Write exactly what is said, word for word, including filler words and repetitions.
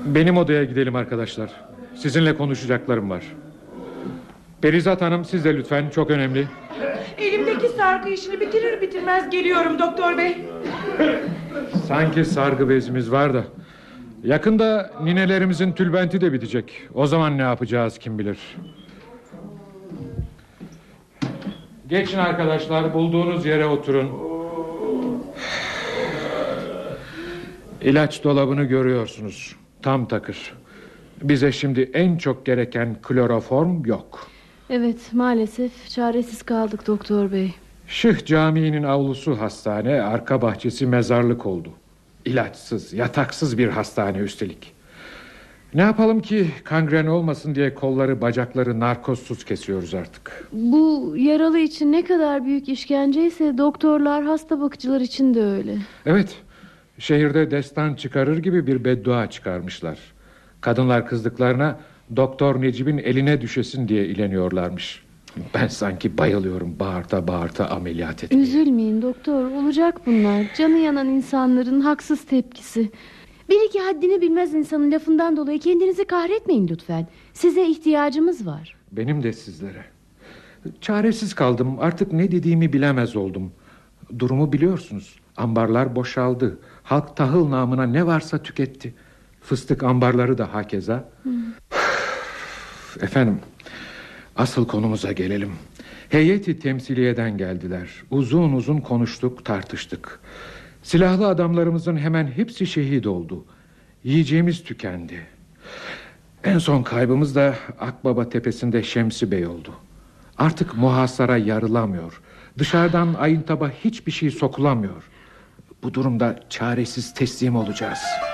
Benim odaya gidelim arkadaşlar. Sizinle konuşacaklarım var. Perizat Hanım, siz de lütfen, çok önemli. Elimdeki sargı işini bitirir bitirmez geliyorum doktor bey. Sanki sargı bezimiz var da. Yakında ninelerimizin tülbenti de bitecek. O zaman ne yapacağız kim bilir. Geçin arkadaşlar, bulduğunuz yere oturun. İlaç dolabını görüyorsunuz. Tam takır. Bize şimdi en çok gereken kloroform yok. Evet, maalesef çaresiz kaldık doktor bey. Şıh Camii'nin avlusu hastane, arka bahçesi mezarlık oldu. İlaçsız, yataksız bir hastane üstelik. Ne yapalım ki kangren olmasın diye kolları, bacakları narkozsuz kesiyoruz artık. Bu yaralı için ne kadar büyük işkenceyse doktorlar, hasta bakıcılar için de öyle. Evet, şehirde destan çıkarır gibi bir beddua çıkarmışlar. Kadınlar kızdıklarına Doktor Necip'in eline düşesin diye ileniyorlarmış. Ben sanki bayılıyorum bağırta bağırta ameliyat etmeye. Üzülmeyin doktor, olacak bunlar. Canı yanan insanların haksız tepkisi. Bir iki haddini bilmez insanın lafından dolayı kendinizi kahretmeyin lütfen. Size ihtiyacımız var. Benim de sizlere. Çaresiz kaldım, artık ne dediğimi bilemez oldum. Durumu biliyorsunuz. Ambarlar boşaldı. Halk tahıl namına ne varsa tüketti. Fıstık ambarları da hakeza. Hı. Efendim, asıl konumuza gelelim. Heyeti temsiliyeden geldiler. Uzun uzun konuştuk, tartıştık. Silahlı adamlarımızın hemen hepsi şehit oldu. Yiyeceğimiz tükendi. En son kaybımız da Akbaba tepesinde Şemsi Bey oldu. Artık muhasara yarılamıyor. Dışarıdan Ayıntaba hiçbir şey sokulamıyor. Bu durumda çaresiz teslim olacağız.